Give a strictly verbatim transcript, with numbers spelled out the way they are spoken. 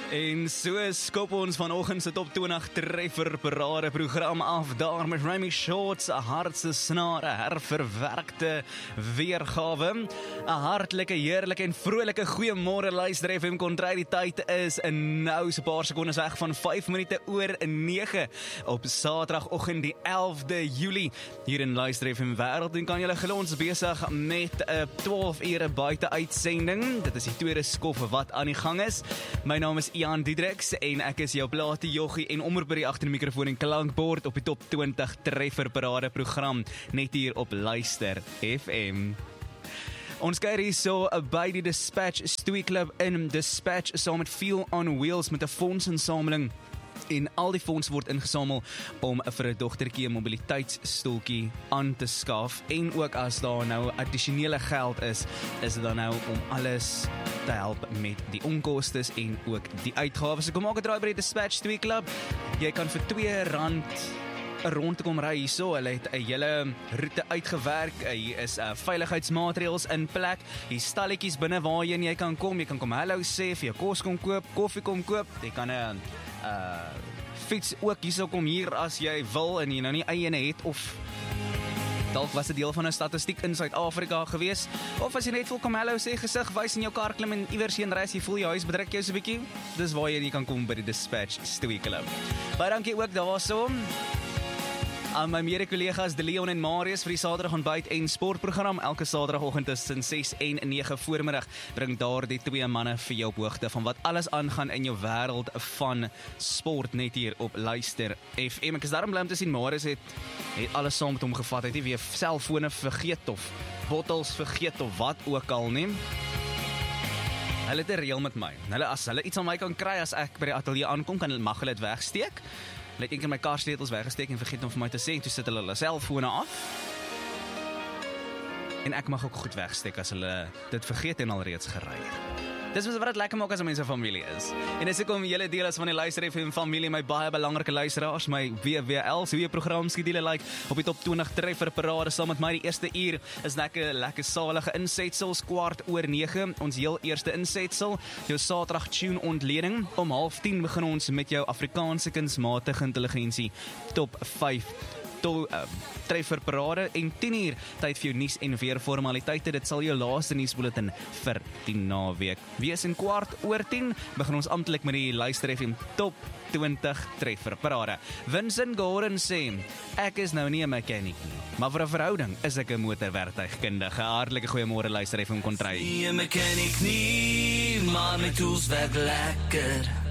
En so skop ons vanoggend se top twintig treffer parade program af daar met Remy Shorts, 'n hartse snare, herverwerkte weergawe. 'n Hartlike, heerlike en vrolike goeiemôre luister F M Kontry. Die tyd is nou so 'n paar sekondes weg van vyf minute oor nege op Saterdagoggend die elfde Julie hier in Luister F M Wêreld. En kan julle glo ons besig met 'n twaalf ure buite uitsending. Dit is die tweede skof wat aan die gang is. My naam is Ian Diedriks en ek is jou plate joggie en omroep by die agter die mikrofoon en klankbord op die top twintig treffer parade program net hier op Luister F M. Ons kyk hier so by die Dispatch Stewie Club in Dispatch saam met Feel on Wheels met 'n fondsinsameling. En al die fonds word ingesamel om vir 'n dogtertjie 'n mobiliteitsstoeltjie aan te skaf. En ook as daar nou addisionele geld is, is dit dan nou om alles te help met die onkostes en ook die uitgawes. So kom maak 'n draai by die Dispatch Stewie Club. Jy kan vir twee rand rond te kom ry hierso. Hulle het 'n hele roete uitgewerk. Hier is uh, veiligheidsmaatreëls in plek. Hier stalletjies binne waarheen jy kan kom. Jy kan kom hallo sê, vir jou kos kom koop, koffie kom koop. Jy kan 'n uh, uh, fiets ook hierso kom hier as jy wil en jy nou nie eie het of dalk was dit deel van 'n statistiek in Suid-Afrika gewees. Of as jy net wil kom hallo sê, gesig wys in jou kar klim en iewers heen ry, jy voel jou huis bedruk jou so 'n bietjie. Dis waar jy nie kan kom by die Dispatch Stewie Club. Baie dankie ook daarso aan my mede-kollegas De Leon en Marius vir die Saterdag ontbyt en sportprogram. Elke Saterdagoggend tussen ses en nege voormiddag bring daar die twee manne vir jou op hoogte van wat alles aangaan in jou wêreld van sport net hier op Luister F M. Ek is daarom bly om te sien Marius het, het alles saam met hom gevat. Hy het nie weer selfone vergeet of bottels vergeet of wat ook al nie. Hulle het 'n reël met my. Hulle as hulle iets aan my kan kry as ek by die ateljee aankom, kan mag hulle dit wegsteek. Hulle het eendag my karsleutels weggesteek en vergeet om vir my te sê, en toe sit hulle hulle selfone af. En ek mag ook goed wegsteek as hulle dit vergeet en alreeds gery het. Dis wat dit lekker maak as 'n mens 'n familie is. En as ek kom julle deel as van die Luister F M familie, my baie belangrike luisteraars, my W W L, so wie programskedule like op die top twintig treffer parade saam met my. Die eerste uur is lekker lekker salige insetsels kwart oor nege. Ons heel eerste insetsel, jou Saterdag tune ontleding. Om half tien begin ons met jou Afrikaanse kunsmatige intelligensie top vyf to, uh, treffer parade en tien uur tyd vir jou nuus en weer formaliteite. Dit sal jou laaste nuusbulletin vir die naweek wees. En kwart oor tien begin ons amptelik met die Luister F M top twintig treffer parade. Vincent Gordon sê, ek is nou nie 'n mechanic nie, maar vir 'n verhouding is ek 'n motorwerktuigkundige. Hartlike goeiemôre Luister F M Kontry. Nie 'n mechanic nie, maar my tools werk lekker.